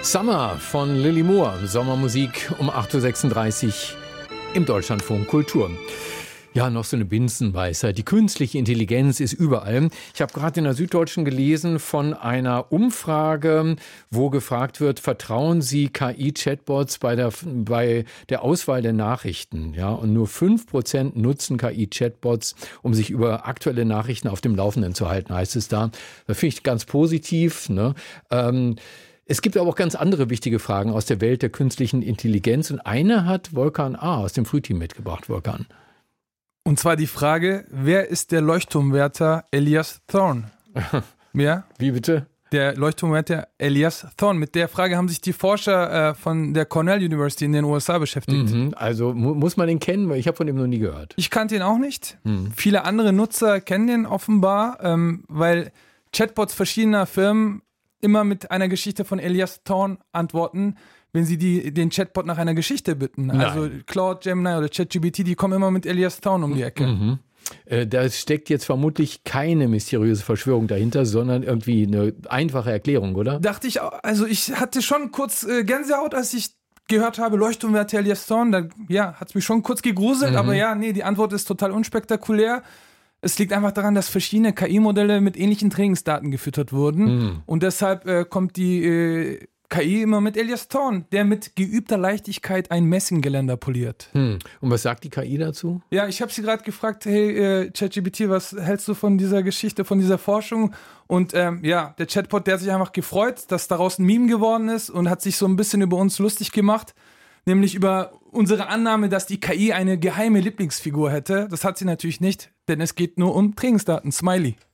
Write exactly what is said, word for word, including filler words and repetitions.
Summer von Lily Moore, Sommermusik um acht Uhr sechsunddreißig im Deutschlandfunk Kultur. Ja, noch so eine Binsenweisheit. Die künstliche Intelligenz ist überall. Ich habe gerade in der Süddeutschen gelesen von einer Umfrage, wo gefragt wird, vertrauen Sie K I-Chatbots bei der, bei der Auswahl der Nachrichten? Ja, und nur fünf Prozent nutzen K I-Chatbots, um sich über aktuelle Nachrichten auf dem Laufenden zu halten, heißt es da. Das finde ich ganz positiv, ne? Ähm, Es gibt aber auch ganz andere wichtige Fragen aus der Welt der künstlichen Intelligenz. Und eine hat Volkan A. aus dem Frühteam mitgebracht, Volkan. Und zwar die Frage, wer ist der Leuchtturmwärter Elias Thorne? Ja? Wie bitte? Der Leuchtturmwärter Elias Thorne. Mit der Frage haben sich die Forscher äh, von der Cornell University in den U S A beschäftigt. Mhm, also mu- muss man den kennen, weil ich habe von dem noch nie gehört. Ich kannte ihn auch nicht. Mhm. Viele andere Nutzer kennen den offenbar, ähm, weil Chatbots verschiedener Firmen immer mit einer Geschichte von Elias Thorne antworten, wenn sie die, den Chatbot nach einer Geschichte bitten. Nein. Also Claude, Gemini oder ChatGPT, die kommen immer mit Elias Thorne um die Ecke. Mhm. Äh, da steckt jetzt vermutlich keine mysteriöse Verschwörung dahinter, sondern irgendwie eine einfache Erklärung, oder? Dachte ich auch, also ich hatte schon kurz äh, Gänsehaut, als ich gehört habe, Leuchtturmwärter Elias Thorne, da ja, hat es mich schon kurz gegruselt, Mhm. aber ja, nee, die Antwort ist total unspektakulär. Es liegt einfach daran, dass verschiedene K I-Modelle mit ähnlichen Trainingsdaten gefüttert wurden Mhm. und deshalb äh, kommt die äh, K I immer mit Elias Thorne, der mit geübter Leichtigkeit ein Messinggeländer poliert. Hm. Und was sagt die K I dazu? Ja, ich habe sie gerade gefragt, hey äh, ChatGPT, was hältst du von dieser Geschichte, von dieser Forschung? Und ähm, ja, der Chatbot, der hat sich einfach gefreut, dass daraus ein Meme geworden ist und hat sich so ein bisschen über uns lustig gemacht, nämlich über unsere Annahme, dass die K I eine geheime Lieblingsfigur hätte. Das hat sie natürlich nicht, denn es geht nur um Trainingsdaten. Smiley.